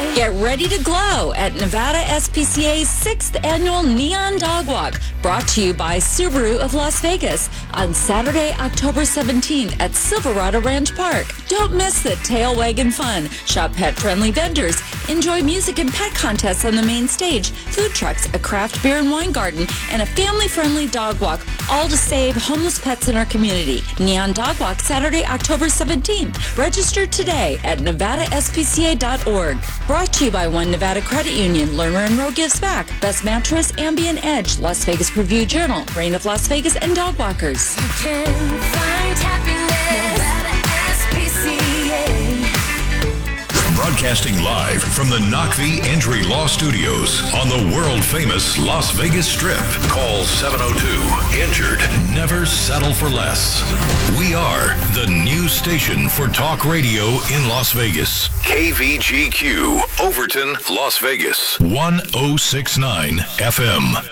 Get ready to glow at Nevada SPCA's 6th annual Neon Dog Walk, brought to you by Subaru of Las Vegas on Saturday, October 17th at Silverado Ranch Park. Don't miss the tail wagging fun. Shop pet-friendly vendors. Enjoy music and pet contests on the main stage, food trucks, a craft beer and wine garden, and a family-friendly dog walk, all to save homeless pets in our community. Neon Dog Walk, Saturday, October 17th. Register today at nevadaspca.org. Brought to you by One Nevada Credit Union, Lerner & Rowe Gives Back, Best Mattress, Ambient Edge, Las Vegas Review Journal, Reign of Las Vegas, and Dog Walkers. You can find happiness, Nevada SPCA. Broadcasting live from the Knockvie Entry Law Studios on the world-famous Las Vegas Strip. Call 702-INJURED. Never settle for less. We are the new station for talk radio in Las Vegas. KVGQ, Overton, Las Vegas. 1069 FM.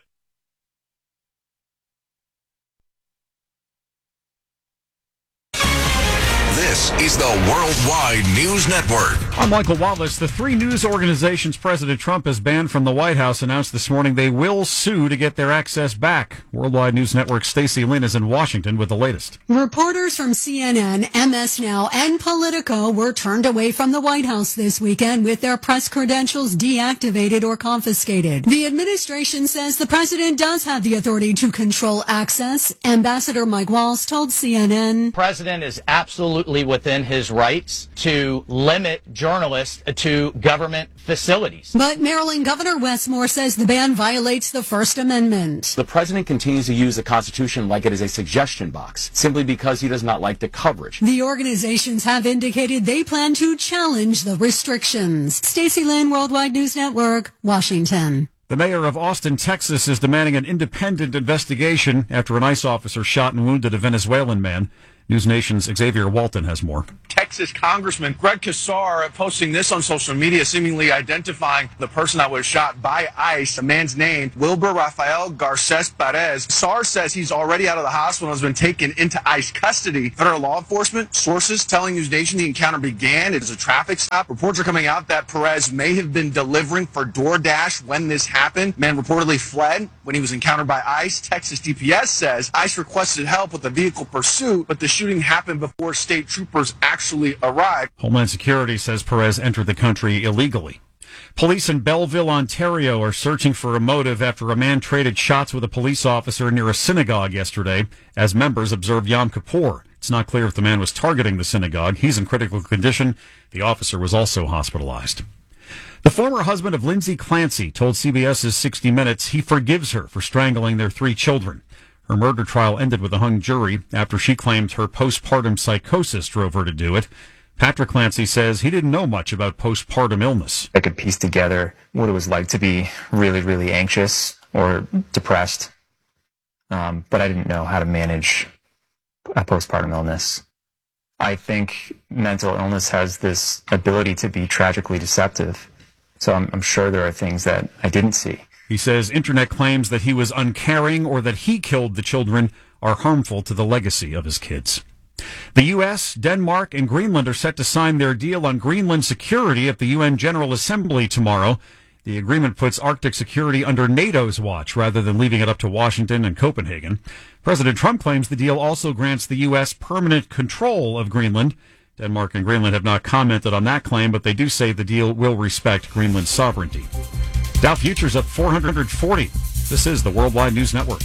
This is the Worldwide News Network. I'm Michael Wallace. The three news organizations President Trump has banned from the White House announced this morning they will sue to get their access back. Worldwide News Network's Stacey Lynn is in Washington with the latest. Reporters from CNN, MS Now, and Politico were turned away from the White House this weekend with their press credentials deactivated or confiscated. The administration says the president does have the authority to control access. Ambassador Mike Waltz told CNN, The president is absolutely within his rights to limit journalists to government facilities. But Maryland Governor Wes Moore says the ban violates the First Amendment. The president continues to use the Constitution like it is a suggestion box, simply because he does not like the coverage. The organizations have indicated they plan to challenge the restrictions. Stacey Lynn, Worldwide News Network, Washington. The mayor of Austin, Texas, is demanding an independent investigation after an ICE officer shot and wounded a Venezuelan man. News Nation's Xavier Walton has more. Texas Congressman Greg Casar posting this on social media, seemingly identifying the person that was shot by ICE. The man's name, Wilber Rafael Garces Perez. Casar says he's already out of the hospital and has been taken into ICE custody. Federal law enforcement sources telling News Nation the encounter began. It is a traffic stop. Reports are coming out that Perez may have been delivering for DoorDash when this happened. Man reportedly fled when he was encountered by ICE. Texas DPS says ICE requested help with the vehicle pursuit, but the shooting happened before state troopers actually arrived. Homeland Security says Perez entered the country illegally. Police in Belleville, Ontario are searching for a motive after a man traded shots with a police officer near a synagogue yesterday as members observed Yom Kippur. It's not clear if the man was targeting the synagogue. He's in critical condition. The officer was also hospitalized. The former husband of Lindsay Clancy told CBS's 60 Minutes he forgives her for strangling their three children. Her murder trial ended with a hung jury after she claimed her postpartum psychosis drove her to do it. Patrick Clancy says he didn't know much about postpartum illness. I could piece together what it was like to be really, really anxious or depressed, but I didn't know how to manage a postpartum illness. I think mental illness has this ability to be tragically deceptive, so I'm sure there are things that I didn't see. He says internet claims that he was uncaring or that he killed the children are harmful to the legacy of his kids. The U.S., Denmark, and Greenland are set to sign their deal on Greenland security at the UN General Assembly tomorrow. The agreement puts Arctic security under NATO's watch rather than leaving it up to Washington and Copenhagen. President Trump claims the deal also grants the U.S. permanent control of Greenland. Denmark and Greenland have not commented on that claim, but they do say the deal will respect Greenland's sovereignty. Dow futures up 440. This is the Worldwide News Network.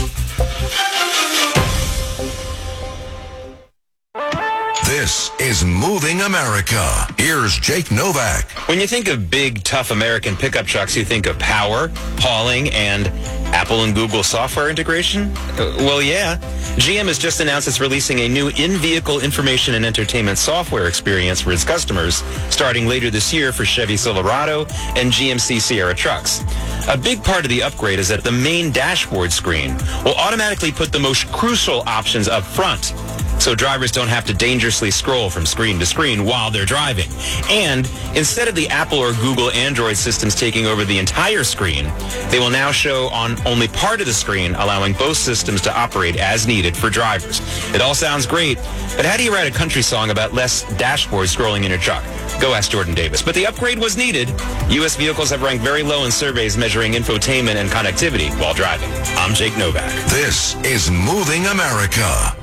This is Moving America. Here's Jake Novak. When you think of big, tough American pickup trucks, you think of power, hauling, and Apple and Google software integration? Well, yeah. GM has just announced it's releasing a new in-vehicle information and entertainment software experience for its customers starting later this year for Chevy Silverado and GMC Sierra trucks. A big part of the upgrade is that the main dashboard screen will automatically put the most crucial options up front. so drivers don't have to dangerously scroll from screen to screen while they're driving. And instead of the Apple or Google Android systems taking over the entire screen, they will now show on only part of the screen, allowing both systems to operate as needed for drivers. It all sounds great, but how do you write a country song about less dashboard scrolling in your truck? Go ask Jordan Davis. But the upgrade was needed. U.S. vehicles have ranked very low in surveys measuring infotainment and connectivity while driving. I'm Jake Novak. This is Moving America.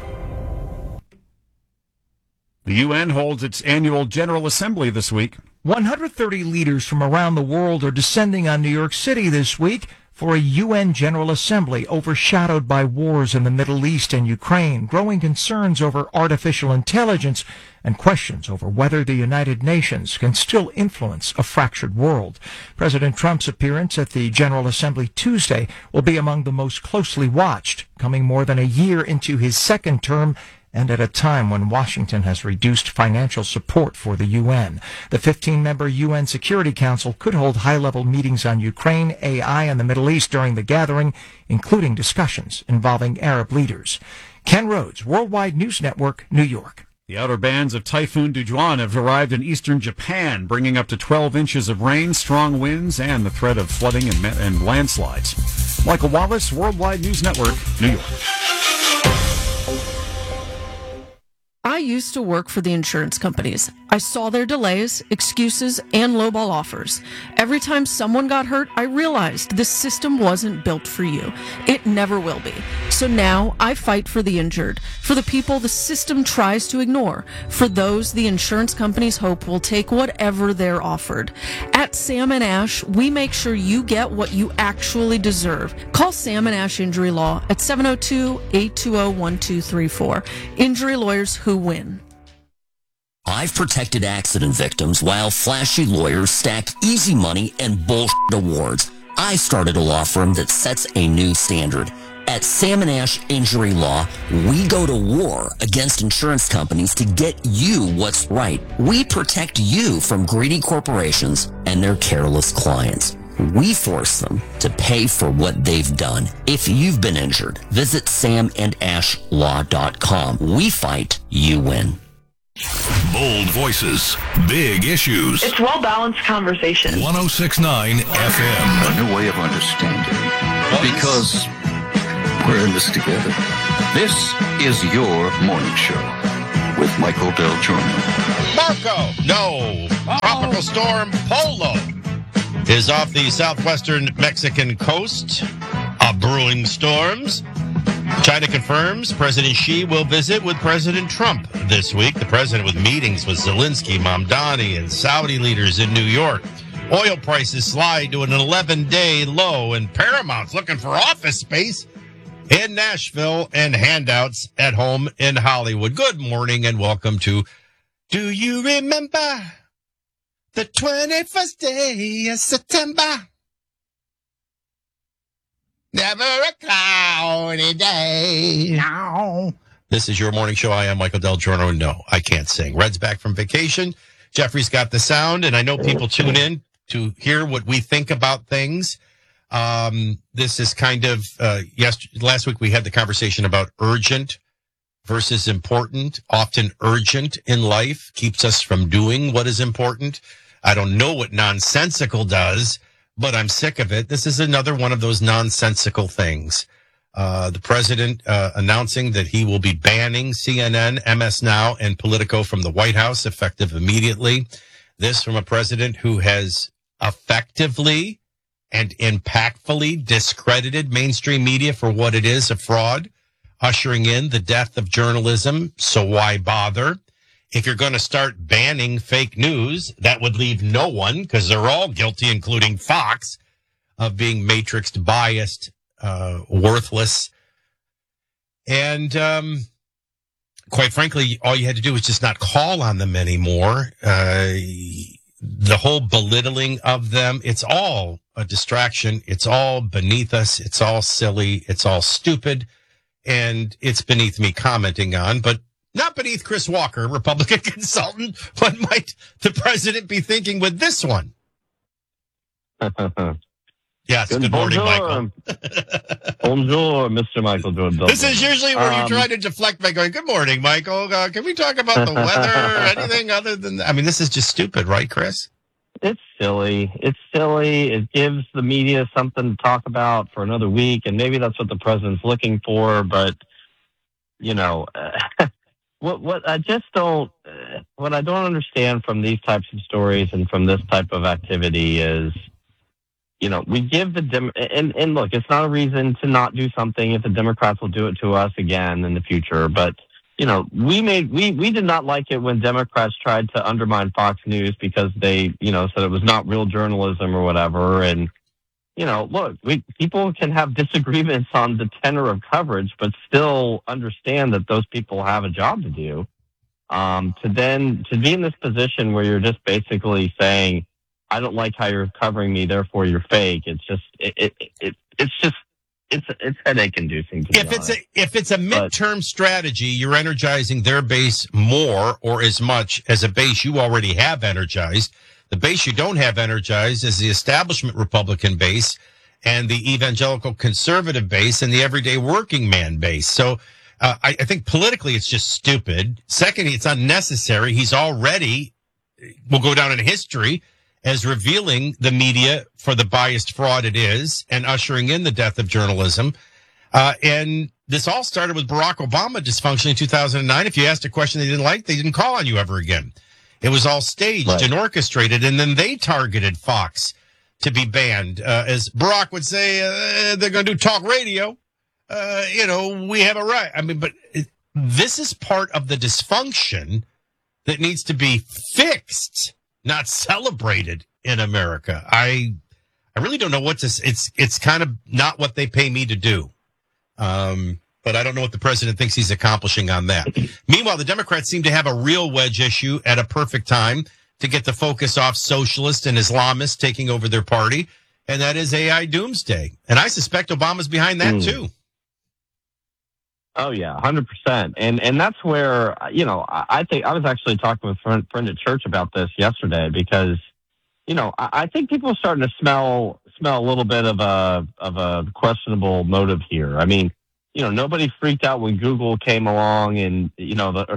The UN holds its annual General Assembly this week. 130 leaders from around the world are descending on New York City this week for a UN General Assembly overshadowed by wars in the Middle East and Ukraine, growing concerns over artificial intelligence, and questions over whether the United Nations can still influence a fractured world. President Trump's appearance at the General Assembly Tuesday will be among the most closely watched, coming more than a year into his second term and at a time when Washington has reduced financial support for the UN. The 15-member UN Security Council could hold high-level meetings on Ukraine, AI, and the Middle East during the gathering, including discussions involving Arab leaders. Ken Rhodes, Worldwide News Network, New York. The outer bands of Typhoon Dujuan have arrived in eastern Japan, bringing up to 12 inches of rain, strong winds, and the threat of flooding and landslides. Michael Wallace, Worldwide News Network, New York. I used to work for the insurance companies. I saw their delays, excuses, and lowball offers. Every time someone got hurt, I realized this system wasn't built for you. It never will be. So now I fight for the injured, for the people the system tries to ignore, for those the insurance companies hope will take whatever they're offered. At Sam & Ash, we make sure you get what you actually deserve. Call Sam & Ash Injury Law at 702-820-1234. Injury lawyers who win. I've protected accident victims while flashy lawyers stack easy money and bullshit awards. I started a law firm that sets a new standard. At Sam & Ash Injury Law, we go to war against insurance companies to get you what's right. We protect you from greedy corporations and their careless clients. We force them to pay for what they've done. If you've been injured, visit samandashlaw.com. We fight, you win. Bold voices, big issues. It's well-balanced conversation. 106.9 FM. A new way of understanding. Because we're in this together. This is your morning show with Michael Del Giorno. Marco, no. Tropical storm Polo is off the southwestern Mexican coast. Brewing storms. China confirms President Xi will visit with President Trump this week. The president with meetings with Zelensky, Mamdani, and Saudi leaders in New York. Oil prices slide to an 11-day low, and Paramount's looking for office space in Nashville and handouts at home in Hollywood. Good morning and welcome to Do You Remember the 21st day of September? Never a cloudy day. No. This is your morning show. I am Michael Del Giorno. No, I can't sing. Red's back from vacation. Jeffrey's got the sound, and I know people tune in to hear what we think about things. This is kind of, last week we had the conversation about urgent versus important. Often urgent in life keeps us from doing what is important. I don't know what nonsensical does, but I'm sick of it. This is another one of those nonsensical things. The president announcing that he will be banning CNN, MS Now, and Politico from the White House effective immediately. This from a president who has effectively and impactfully discredited mainstream media for what it is, a fraud, ushering in the death of journalism. So why bother? If you're going to start banning fake news, that would leave no one, because they're all guilty, including Fox, of being matrixed, biased, worthless. And quite frankly, all you had to do was just not call on them anymore. The whole belittling of them, it's all a distraction. It's all beneath us. It's all silly. It's all stupid. And it's beneath me commenting on, but not beneath Chris Walker, Republican consultant. What might the president be thinking with this one? Yes, good morning, Michael. Bonjour, Mr. Michael Jordan. This is usually where you try to deflect by going, good morning, Michael. Can we talk about the weather or anything other than that? I mean, this is just stupid, right, Chris? It's silly. It gives the media something to talk about for another week, and maybe that's what the president's looking for. But what I just don't, what I don't understand from these types of stories and from this type of activity is, we give and look, it's not a reason to not do something if the Democrats will do it to us again in the future. But we did not like it when Democrats tried to undermine Fox News because they, said it was not real journalism or whatever. And, look, people can have disagreements on the tenor of coverage, but still understand that those people have a job to do. To be in this position where you're just basically saying, I don't like how you're covering me, therefore you're fake. It's just, it's headache inducing. If it's a midterm strategy, you're energizing their base more or as much as a base you already have energized. The base you don't have energized is the establishment Republican base and the evangelical conservative base and the everyday working man base. So I think politically it's just stupid. Secondly, it's unnecessary. He's already will go down in history as revealing the media for the biased fraud it is and ushering in the death of journalism. And this all started with Barack Obama dysfunction in 2009. If you asked a question they didn't like, they didn't call on you ever again. It was all staged and orchestrated, and then they targeted Fox to be banned. As Barack would say, they're going to do talk radio. We have a right. I mean, but this is part of the dysfunction that needs to be fixed, not celebrated in America. I really don't know what to say. It's kind of not what they pay me to do. But I don't know what the president thinks he's accomplishing on that. Meanwhile, the Democrats seem to have a real wedge issue at a perfect time to get the focus off socialists and Islamists taking over their party, and that is AI doomsday. And I suspect Obama's behind that too. Oh yeah, 100%. And that's where, I think I was actually talking with a friend at church about this yesterday because, I think people are starting to smell a little bit of a questionable motive here. I mean, nobody freaked out when Google came along in the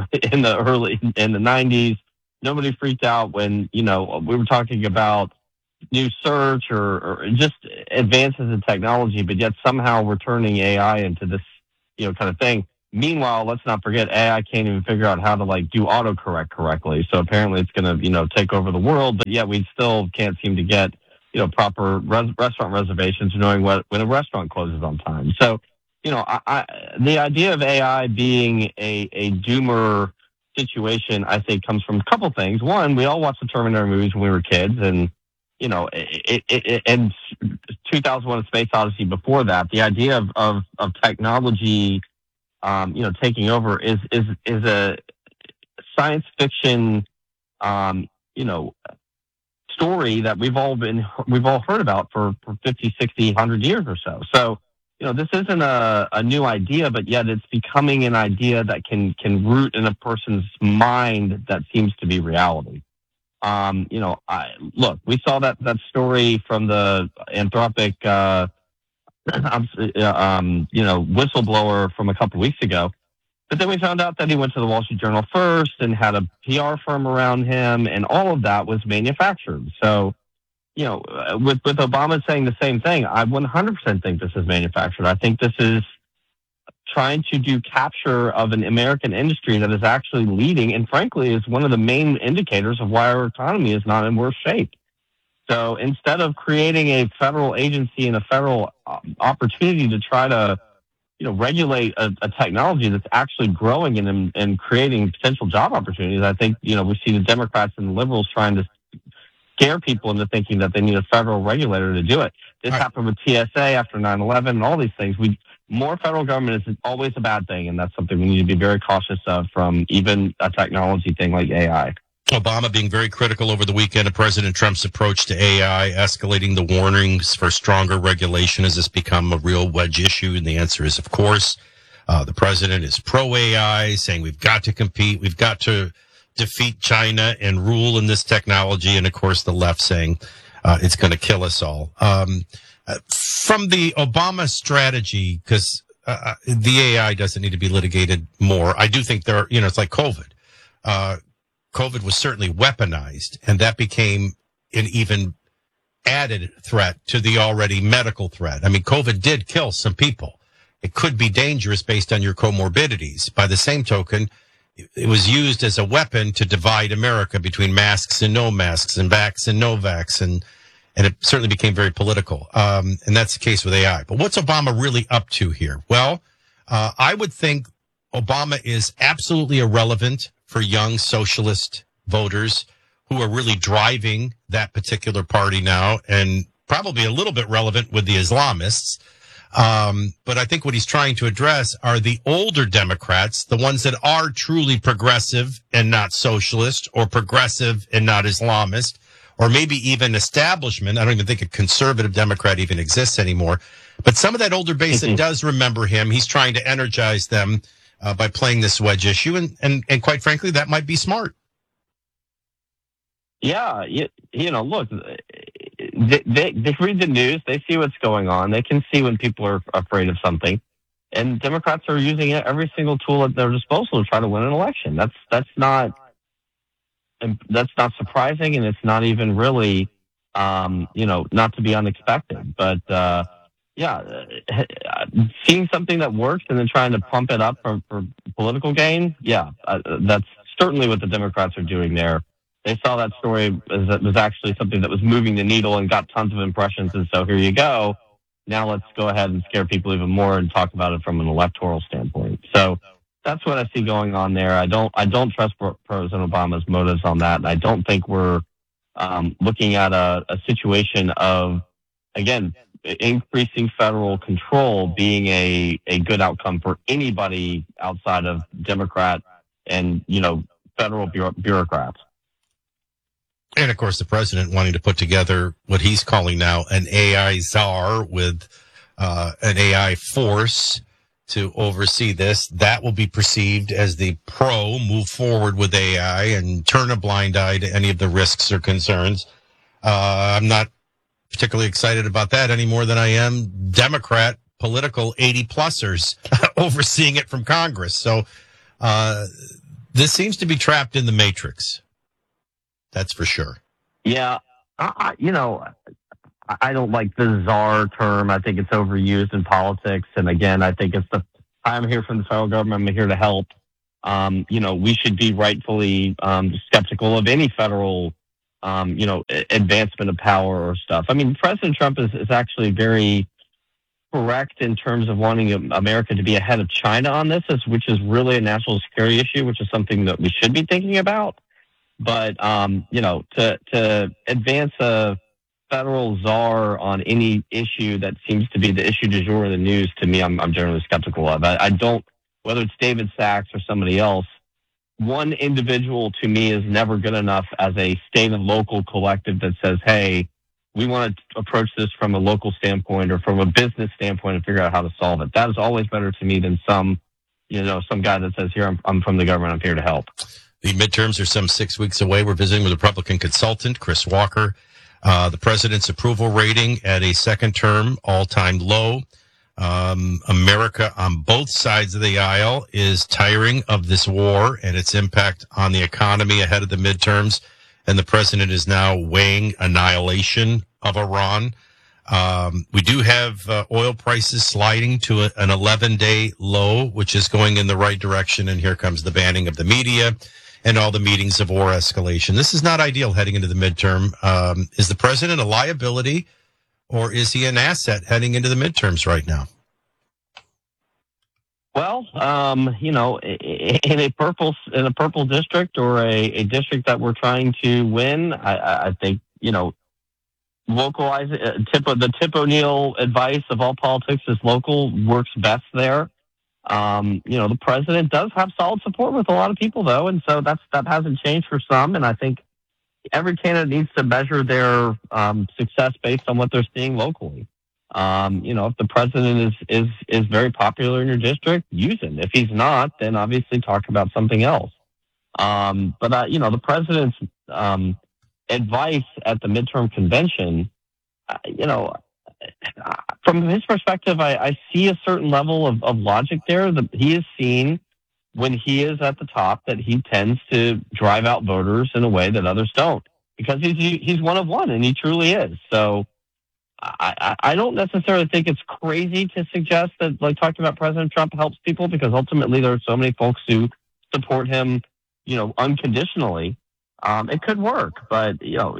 90s. Nobody freaked out when, we were talking about new search or just advances in technology, but yet somehow we're turning AI into this, kind of thing. Meanwhile, let's not forget AI can't even figure out how to do autocorrect correctly. So apparently it's going to, take over the world, but yet we still can't seem to get, proper restaurant reservations knowing when a restaurant closes on time. So, the idea of AI being a doomer situation, I think, comes from a couple things. One, we all watched the Terminator movies when we were kids, and and 2001: A Space Odyssey before that. The idea of technology, taking over is a science fiction, story that we've all heard about for 50, 60, 100 years or so. So. This isn't a new idea, but yet it's becoming an idea that can root in a person's mind that seems to be reality. Look, we saw that story from the Anthropic, whistleblower from a couple weeks ago. But then we found out that he went to the Wall Street Journal first and had a PR firm around him, and all of that was manufactured. So, with Obama saying the same thing, I 100% think this is manufactured. I think this is trying to do capture of an American industry that is actually leading, and frankly is one of the main indicators of why our economy is not in worse shape. So instead of creating a federal agency and a federal opportunity to try to, regulate a technology that's actually growing and creating potential job opportunities, I think, we see the Democrats and the liberals trying to scare people into thinking that they need a federal regulator to do it. This happened with TSA after 9/11 and all these things. More federal government is always a bad thing, and that's something we need to be very cautious of from even a technology thing like AI. Obama being very critical over the weekend of President Trump's approach to AI, escalating the warnings for stronger regulation. Has this become a real wedge issue? And the answer is, of course. The president is pro-AI, saying we've got to compete, we've got to defeat China and rule in this technology. And of course, the left saying it's going to kill us all. From the Obama strategy, because the AI doesn't need to be litigated more. I do think it's like COVID. COVID was certainly weaponized, and that became an even added threat to the already medical threat. I mean, COVID did kill some people. It could be dangerous based on your comorbidities. By the same token, it was used as a weapon to divide America between masks and no masks and vax and no vax. And it certainly became very political. And that's the case with AI. But what's Obama really up to here? Well, I would think Obama is absolutely irrelevant for young socialist voters who are really driving that particular party now, and probably a little bit relevant with the Islamists. But I think what he's trying to address are the older Democrats, the ones that are truly progressive and not socialist, or progressive and not Islamist, or maybe even establishment. I don't even think a conservative Democrat even exists anymore. But some of that older base that does remember him, he's trying to energize them by playing this wedge issue. And quite frankly, that might be smart. Yeah, look, they read the news, they see what's going on, they can see when people are afraid of something, and Democrats are using every single tool at their disposal to try to win an election. That's not surprising, and it's not even really, not to be unexpected. But seeing something that works and then trying to pump it up for political gain, that's certainly what the Democrats are doing there. They saw that story was actually something that was moving the needle and got tons of impressions. And so here you go. Now let's go ahead and scare people even more and talk about it from an electoral standpoint. So that's what I see going on there. I don't trust President Obama's motives on that. And I don't think we're looking at a situation of, again, increasing federal control being a good outcome for anybody outside of Democrat and, federal bureaucrats. And, of course, the president wanting to put together what he's calling now an AI czar with an AI force to oversee this. That will be perceived as the pro move forward with AI and turn a blind eye to any of the risks or concerns. I'm not particularly excited about that any more than I am Democrat political 80-plussers overseeing it from Congress. So this seems to be trapped in the matrix. That's for sure. Yeah. I don't like the czar term. I think it's overused in politics. And again, I think I'm here from the federal government. I'm here to help. We should be rightfully skeptical of any federal, advancement of power or stuff. I mean, President Trump is actually very correct in terms of wanting America to be ahead of China on this, which is really a national security issue, which is something that we should be thinking about. But, to advance a federal czar on any issue that seems to be the issue du jour in the news, to me, I'm generally skeptical of. I don't, whether it's David Sachs or somebody else, one individual to me is never good enough as a state and local collective that says, hey, we want to approach this from a local standpoint or from a business standpoint and figure out how to solve it. That is always better to me than some guy that says, here, I'm from the government, I'm here to help. The midterms are some 6 weeks away. We're visiting with Republican consultant Chris Walker. The president's approval rating at a second term all-time low. America on both sides of the aisle is tiring of this war and its impact on the economy ahead of the midterms. And the president is now weighing annihilation of Iran. We do have oil prices sliding to an 11-day low, which is going in the right direction. And here comes the banning of the media and all the meetings of war escalation. This is not ideal heading into the midterm. Is the president a liability, or is he an asset heading into the midterms right now? Well, in a purple district or a district that we're trying to win, I think, localize the Tip O'Neill advice of all politics is local works best there. The president does have solid support with a lot of people, though, and so that hasn't changed for some. And I think every candidate needs to measure their success based on what they're seeing locally. If the president is very popular in your district, use him. If he's not, then obviously talk about something else. The president's advice at the midterm convention, from his perspective, I see a certain level of logic there. He is seen when he is at the top that he tends to drive out voters in a way that others don't, because he's one of one, and he truly is. So I don't necessarily think it's crazy to suggest that, like talking about President Trump helps people, because ultimately there are so many folks who support him, unconditionally. It could work, but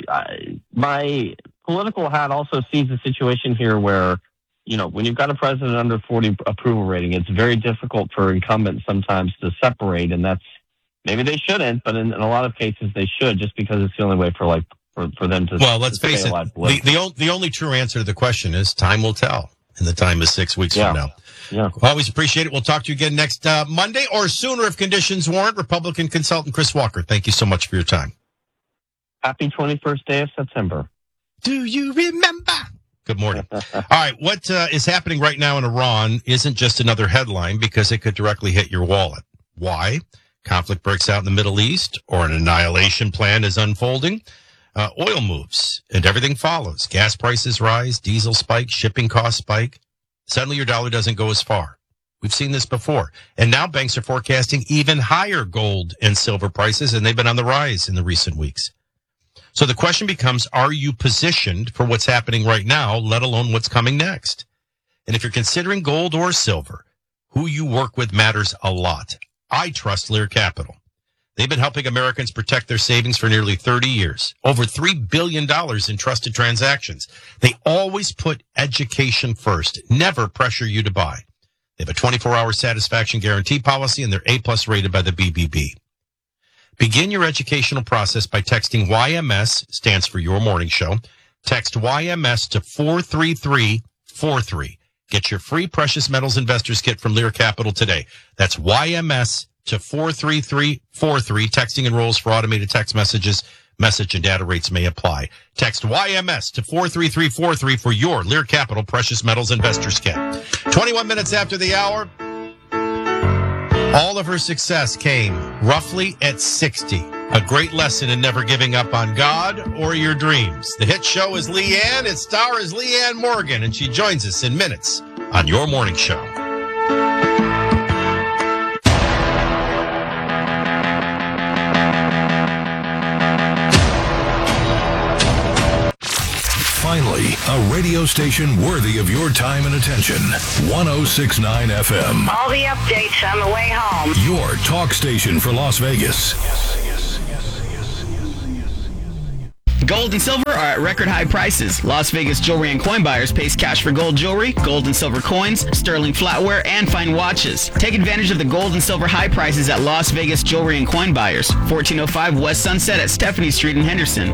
my political hat also sees a situation here where, when you've got a president under 40 approval rating, it's very difficult for incumbents sometimes to separate, and maybe they shouldn't, but in a lot of cases they should, just because it's the only way for them to. Well, let's face it. The only true answer to the question is time will tell, and the time is 6 weeks from now. Yeah. Always appreciate it. We'll talk to you again next Monday or sooner if conditions warrant. Republican consultant Chris Walker, thank you so much for your time. Happy 21st day of September. Do you remember? Good morning. All right. What is happening right now in Iran isn't just another headline, because it could directly hit your wallet. Why? Conflict breaks out in the Middle East, or an annihilation plan is unfolding. Oil moves and everything follows. Gas prices rise, diesel spike, shipping costs spike. Suddenly your dollar doesn't go as far. We've seen this before. And now banks are forecasting even higher gold and silver prices, and they've been on the rise in the recent weeks. So the question becomes, are you positioned for what's happening right now, let alone what's coming next? And if you're considering gold or silver, who you work with matters a lot. I trust Lear Capital. They've been helping Americans protect their savings for nearly 30 years. Over $3 billion in trusted transactions. They always put education first, never pressure you to buy. They have a 24-hour satisfaction guarantee policy, and they're A+ rated by the BBB. Begin your educational process by texting YMS, stands for Your Morning Show. Text YMS to 43343. Get your free Precious Metals Investors Kit from Lear Capital today. That's YMS to 43343. Texting enrolls for automated text messages. Message and data rates may apply. Text YMS to 43343 for your Lear Capital Precious Metals Investors Kit. 21 minutes after the hour. All of her success came roughly at 60. A great lesson in never giving up on God or your dreams. The hit show is Leanne. Its star is Leanne Morgan, and she joins us in minutes on Your Morning Show. Finally, a radio station worthy of your time and attention. 106.9 FM. All the updates on the way home. Your talk station for Las Vegas. Gold and silver are at record high prices. Las Vegas jewelry and coin buyers pays cash for gold jewelry, gold and silver coins, sterling flatware, and fine watches. Take advantage of the gold and silver high prices at Las Vegas jewelry and coin buyers. 1405 West Sunset at Stephanie Street in Henderson.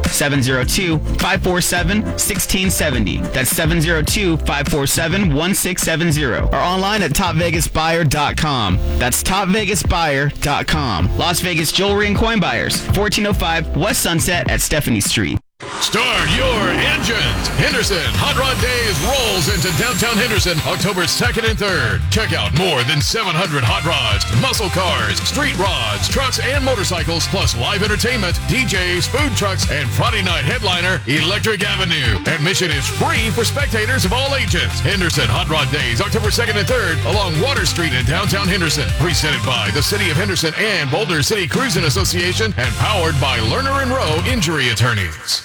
702-547-1670. That's 702-547-1670. Or online at topvegasbuyer.com. That's topvegasbuyer.com. Las Vegas jewelry and coin buyers. 1405 West Sunset at Stephanie Street. Start your engines. Henderson Hot Rod Days rolls into downtown Henderson October 2nd and 3rd. Check out more than 700 hot rods, muscle cars, street rods, trucks, and motorcycles, plus live entertainment, DJs, food trucks, and Friday night headliner, Electric Avenue. Admission is free for spectators of all ages. Henderson Hot Rod Days, October 2nd and 3rd, along Water Street in downtown Henderson. Presented by the City of Henderson and Boulder City Cruising Association, and powered by Lerner & Rowe Injury Attorneys.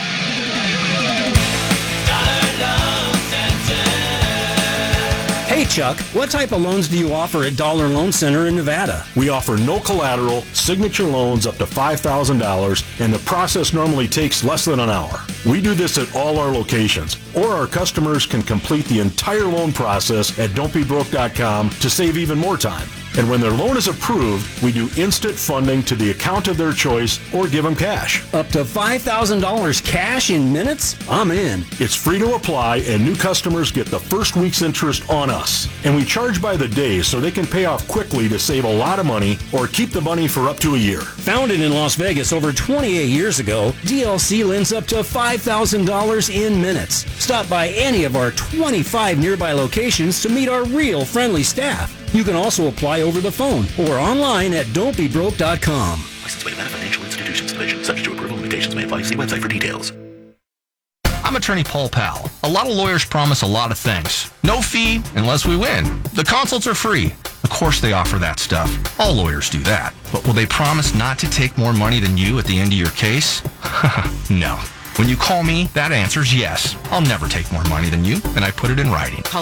Hey Chuck, what type of loans do you offer at Dollar Loan Center in Nevada? We offer no collateral, signature loans up to $5,000, and the process normally takes less than an hour. We do this at all our locations, or our customers can complete the entire loan process at don'tbebroke.com to save even more time. And when their loan is approved, we do instant funding to the account of their choice or give them cash. Up to $5,000 cash in minutes? I'm in. It's free to apply, and new customers get the first week's interest on us. And we charge by the day so they can pay off quickly to save a lot of money or keep the money for up to a year. Founded in Las Vegas over 28 years ago, DLC lends up to $5,000 in minutes. Stop by any of our 25 nearby locations to meet our real friendly staff. You can also apply over the phone or online at don'tbebroke.com. Licensed by Nevada Financial Institutions Division. Subject to approval, limitations may apply. See website for details. I'm attorney Paul Powell. A lot of lawyers promise a lot of things. No fee unless we win. The consults are free. Of course they offer that stuff. All lawyers do that. But will they promise not to take more money than you at the end of your case? No. When you call me, that answer's yes. I'll never take more money than you, and I put it in writing. Call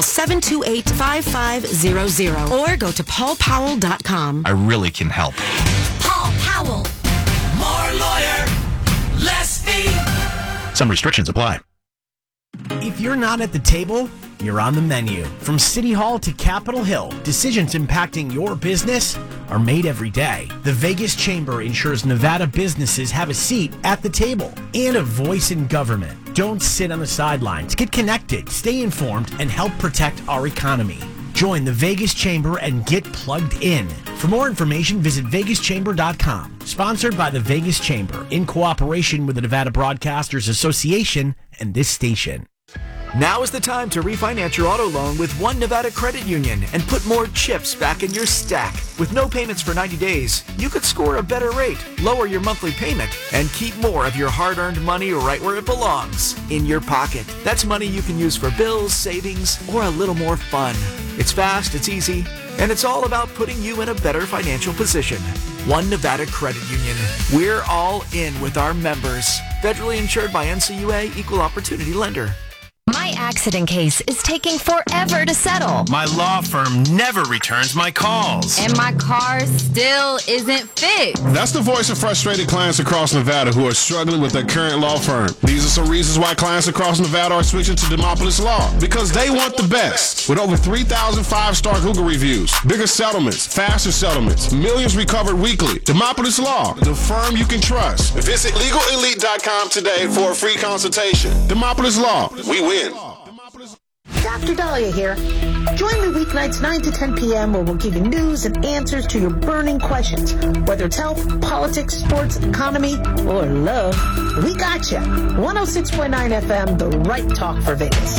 728-5500 or go to paulpowell.com. I really can help. Paul Powell. More lawyer, less fee. Some restrictions apply. If you're not at the table, you're on the menu. From City Hall to Capitol Hill, decisions impacting your business are made every day. The Vegas Chamber ensures Nevada businesses have a seat at the table and a voice in government. Don't sit on the sidelines. Get connected, stay informed, and help protect our economy. Join the Vegas Chamber and get plugged in. For more information, visit vegaschamber.com. Sponsored by the Vegas Chamber in cooperation with the Nevada Broadcasters Association and this station. Now is the time to refinance your auto loan with One Nevada Credit Union and put more chips back in your stack. With no payments for 90 days, you could score a better rate, lower your monthly payment, and keep more of your hard-earned money right where it belongs, in your pocket. That's money you can use for bills, savings, or a little more fun. It's fast, it's easy, and it's all about putting you in a better financial position. One Nevada Credit Union. We're all in with our members. Federally insured by NCUA, Equal Opportunity Lender. My accident case is taking forever to settle. My law firm never returns my calls. And my car still isn't fixed. That's the voice of frustrated clients across Nevada who are struggling with their current law firm. These are some reasons why clients across Nevada are switching to Demopolis Law. Because they want the best. With over 3,000 five-star Google reviews, bigger settlements, faster settlements, millions recovered weekly. Demopolis Law, the firm you can trust. Visit LegalElite.com today for a free consultation. Demopolis Law, we win. Dr. Dahlia here. Join me weeknights 9 to 10 p.m. where we'll give you news and answers to your burning questions. Whether it's health, politics, sports, economy, or love, we got you. 106.9 FM, the right talk for Vegas.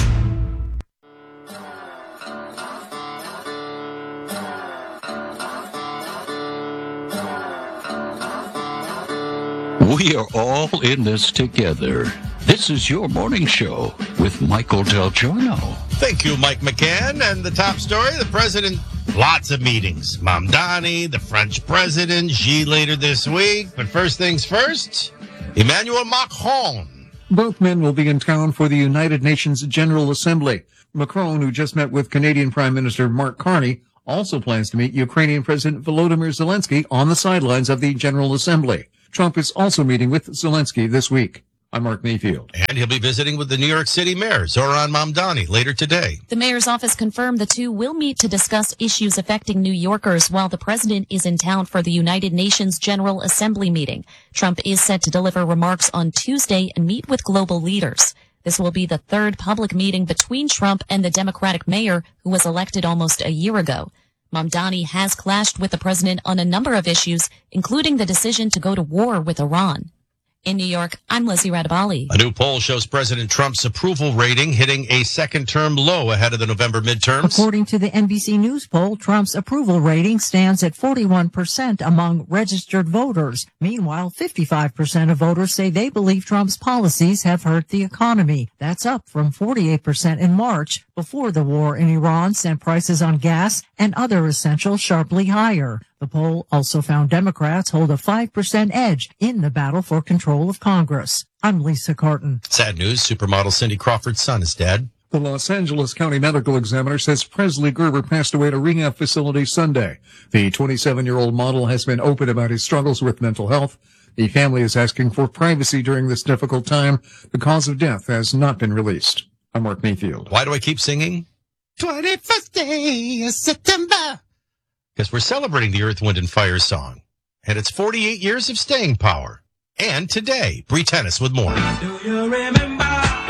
We are all in this together. This is your morning show with Michael Del Giorno. Thank you, Mike McCann. And the top story, the president, lots of meetings. Mamdani, the French president, Xi later this week. But first things first, Emmanuel Macron. Both men will be in town for the United Nations General Assembly. Macron, who just met with Canadian Prime Minister Mark Carney, also plans to meet Ukrainian President Volodymyr Zelensky on the sidelines of the General Assembly. Trump is also meeting with Zelensky this week. I'm Mark Mayfield. And he'll be visiting with the New York City mayor, Zoran Mamdani, later today. The mayor's office confirmed the two will meet to discuss issues affecting New Yorkers while the president is in town for the United Nations General Assembly meeting. Trump is set to deliver remarks on Tuesday and meet with global leaders. This will be the third public meeting between Trump and the Democratic mayor who was elected almost a year ago. Mamdani has clashed with the president on a number of issues, including the decision to go to war with Iran. In New York, I'm Lizzie Radabali. A new poll shows President Trump's approval rating hitting a second-term low ahead of the November midterms. According to the NBC News poll, Trump's approval rating stands at 41% among registered voters. Meanwhile, 55% of voters say they believe Trump's policies have hurt the economy. That's up from 48% in March, before the war in Iran sent prices on gas and other essentials sharply higher. The poll also found Democrats hold a 5% edge in the battle for control of Congress. I'm Lisa Carton. Sad news, supermodel Cindy Crawford's son is dead. The Los Angeles County Medical Examiner says Presley Gerber passed away at a rehab facility Sunday. The 27-year-old model has been open about his struggles with mental health. The family is asking for privacy during this difficult time. The cause of death has not been released. I'm Mark Mayfield. Why do I keep singing? 21st day of September. Because we're celebrating the Earth, Wind, and Fire song. And it's 48 years of staying power. And today, Bree Tennis with more. Do you remember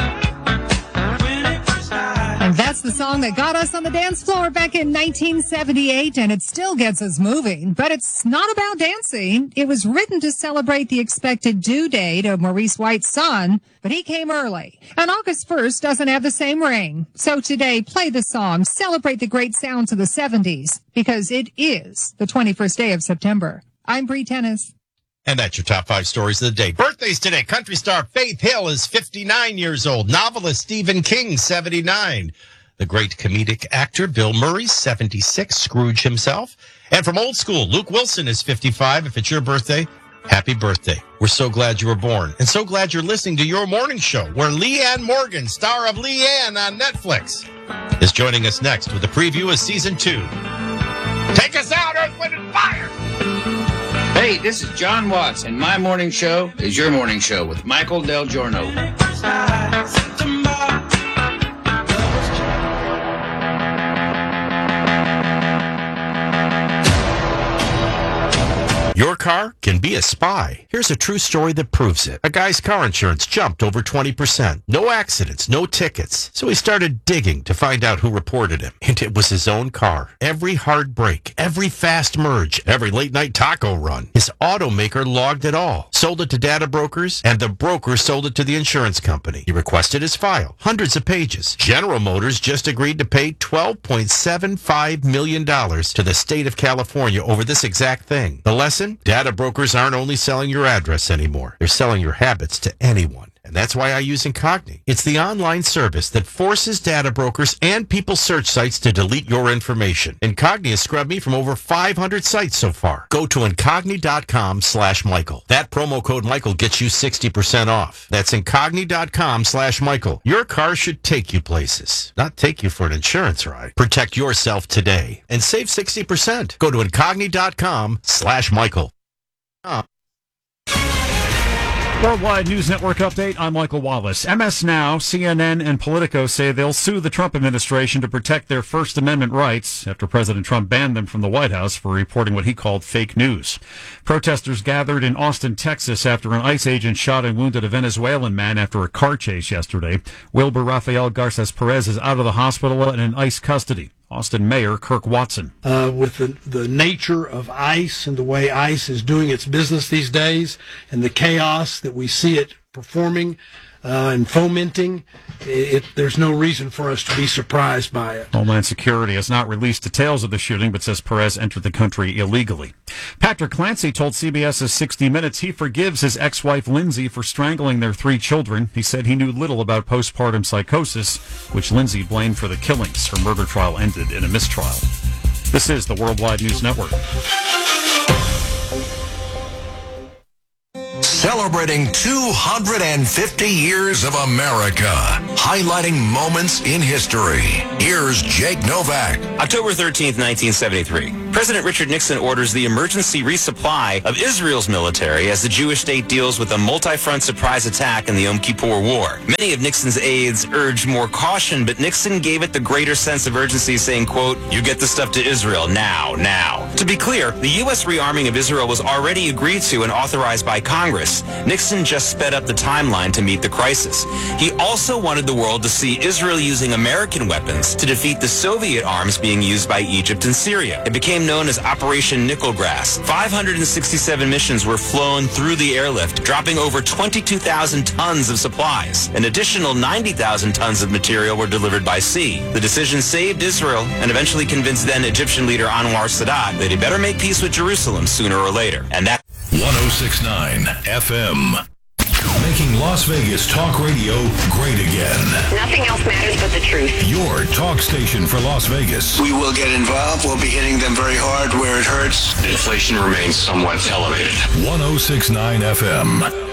when it first started? And that's the song that got us on the dance floor back in 1978, and it still gets us moving. But it's not about dancing. It was written to celebrate the expected due date of Maurice White's son, but he came early. And August 1st doesn't have the same ring. So today, play the song, celebrate the great sounds of the 70s, because it is the 21st day of September. I'm Bree Tennis. And that's your top 5 stories of the day. Birthdays today. Country star Faith Hill is 59 years old. Novelist Stephen King, 79. The great comedic actor Bill Murray, 76. Scrooge himself. And from old school, Luke Wilson is 55. If it's your birthday, happy birthday. We're so glad you were born. And so glad you're listening to Your Morning Show, where Leanne Morgan, star of Leanne on Netflix, is joining us next with a preview of Season 2. Take us out, Earth, Wind, and Fire! Hey, this is John Watts, and my morning show is Your Morning Show with Michael Del Giorno. Your car can be a spy. Here's a true story that proves it. A guy's car insurance jumped over 20%. No accidents, no tickets. So he started digging to find out who reported him. And it was his own car. Every hard brake, every fast merge, every late night taco run. His automaker logged it all. Sold it to data brokers, and the broker sold it to the insurance company. He requested his file. Hundreds of pages. General Motors just agreed to pay $12.75 million to the state of California over this exact thing. The lesson? Data brokers aren't only selling your address anymore. They're selling your habits to anyone. And that's why I use Incogni. It's the online service that forces data brokers and people search sites to delete your information. Incogni has scrubbed me from over 500 sites so far. Go to Incogni.com/Michael. That promo code Michael gets you 60% off. That's Incogni.com/Michael. Your car should take you places, not take you for an insurance ride. Protect yourself today and save 60%. Go to Incogni.com/Michael. Worldwide News Network update. I'm Michael Wallace. MS Now, CNN, and Politico say they'll sue the Trump administration to protect their First Amendment rights after President Trump banned them from the White House for reporting what he called fake news. Protesters gathered in Austin, Texas after an ICE agent shot and wounded a Venezuelan man after a car chase yesterday. Wilbur Rafael Garces Perez is out of the hospital and in ICE custody. Austin Mayor Kirk Watson. With the nature of ICE and the way ICE is doing its business these days and the chaos that we see it performing and fomenting, there's no reason for us to be surprised by it. Homeland Security has not released details of the shooting, but says Perez entered the country illegally. Patrick Clancy told CBS's 60 Minutes he forgives his ex-wife Lindsay for strangling their 3 children. He said he knew little about postpartum psychosis, which Lindsay blamed for the killings. Her murder trial ended in a mistrial. This is the Worldwide News Network. Celebrating 250 years of America, highlighting moments in history. Here's Jake Novak. October 13th, 1973. President Richard Nixon orders the emergency resupply of Israel's military as the Jewish state deals with a multi-front surprise attack in the Yom Kippur War. Many of Nixon's aides urged more caution, but Nixon gave it the greater sense of urgency, saying, quote, "You get the stuff to Israel now." To be clear, the U.S. rearming of Israel was already agreed to and authorized by Congress. Nixon just sped up the timeline to meet the crisis. He also wanted the world to see Israel using American weapons to defeat the Soviet arms being used by Egypt and Syria. It became known as Operation Nickelgrass. 567 missions were flown through the airlift, dropping over 22,000 tons of supplies. An additional 90,000 tons of material were delivered by sea. The decision saved Israel and eventually convinced then Egyptian leader Anwar Sadat that he better make peace with Jerusalem sooner or later. And that 106.9 FM. Making Las Vegas talk radio great again. Nothing else matters but the truth. Your talk station for Las Vegas. We will get involved. We'll be hitting them very hard where it hurts. Inflation remains somewhat elevated. 106.9 FM.